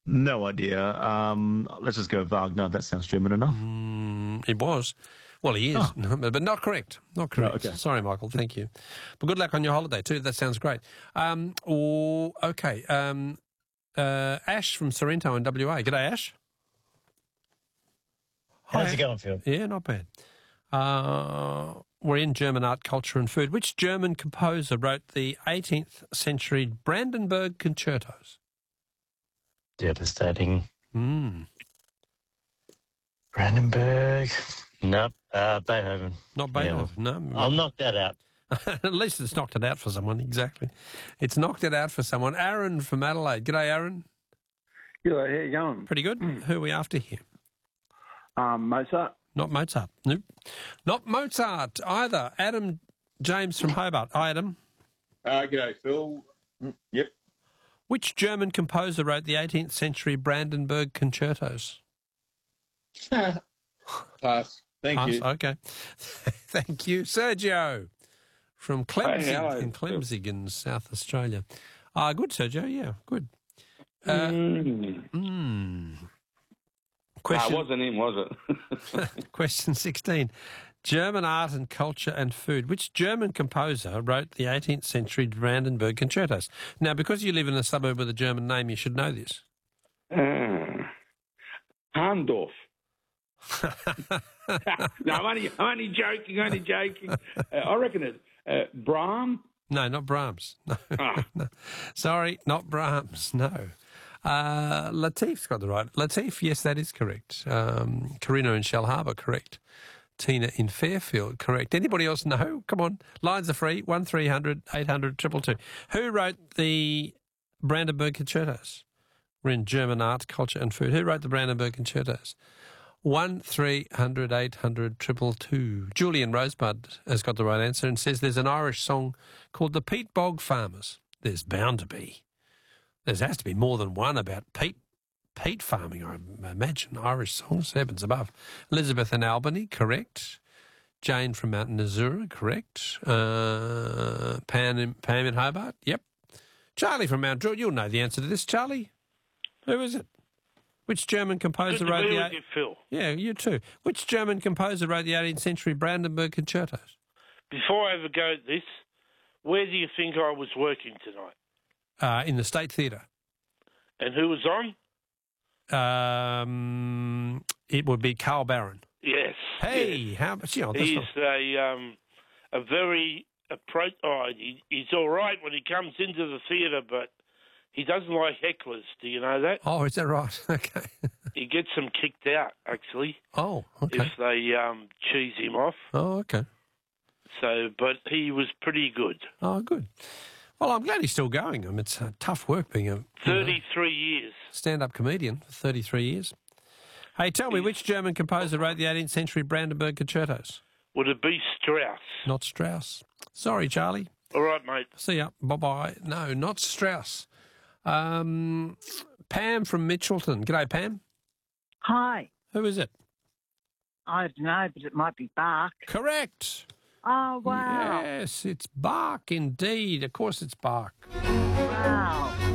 No idea. Let's just go Wagner. That sounds German enough. It was. Well, he is, but not correct. Not correct. No, okay. Sorry, Michael. Thank you. But good luck on your holiday too. That sounds great. Okay. Ash from Sorrento in WA. G'day, Ash. How's it going, Phil? Yeah, not bad. We're in German art, culture and food. Which German composer wrote the 18th century Brandenburg concertos? Devastating. Brandenburg. Nope. Beethoven. Not Beethoven, no. I'll knock that out. At least it's knocked it out for someone, exactly. It's knocked it out for someone. Aaron from Adelaide. G'day, Aaron. G'day, how you going? Pretty good. Who are we after here? Mozart. Not Mozart. Nope. Not Mozart either. Adam James from Hobart. Hi, Adam. G'day, Phil. Yep. Which German composer wrote the 18th century Brandenburg concertos? Pass. Thank you. Okay. Thank you. Sergio from Clemzig hello. in Clemzig in South Australia. Good, Sergio. Yeah, good. Question, It wasn't him, was it? Question 16. German art and culture and food. Which German composer wrote the 18th century Brandenburg concertos? Now, because you live in a suburb with a German name, you should know this. Handorf. No, I'm only joking. I reckon it's Brahm. No, not Brahms. No. No. Sorry, not Brahms. No. Latif's got the right. Latif, yes, that is correct. Karina in Shell Harbour, correct. Tina in Fairfield, correct. Anybody else know? Come on. Lines are free. 1300 800 222. Who wrote the Brandenburg concertos? We're in German art, culture and food. Who wrote the Brandenburg concertos? 1300 800 222. Julian Rosebud has got the right answer and says there's an Irish song called The Peat Bog Farmers. There's bound to be. There has to be more than one about peat farming, I imagine. Irish songs, heavens above. Elizabeth in Albany, correct. Jane from Mount Nazura, correct. Pam in Hobart, yep. Charlie from Mount Druitt, you'll know the answer to this, Charlie. Who is it? Which German composer Good to wrote be the... with you, Phil. Yeah, you too. Which German composer wrote the 18th century Brandenburg concertos? Before I ever go at this, where do you think I was working tonight? In the State Theatre. And who was on? It would be Carl Barron. Yes. Hey, yes. how much? You know, He's a very he's all right when he comes into the theatre, but he doesn't like hecklers. Do you know that? Oh, is that right? Okay. He gets them kicked out, actually. Oh, okay. If they cheese him off. Oh, okay. So, but he was pretty good. Oh, good. Well, I'm glad he's still going. I mean, it's tough work being a 33 years. stand-up comedian for 33 years. Hey, tell me, which German composer wrote the 18th century Brandenburg concertos? Would it be Strauss? Not Strauss. Sorry, Charlie. All right, mate. See ya. Bye-bye. No, not Strauss. Pam from Mitchelton. G'day, Pam. Hi. Who is it? I don't know, but it might be Bach. Correct. Oh, wow. Yes, it's Bach indeed. Of course it's Bach. Wow.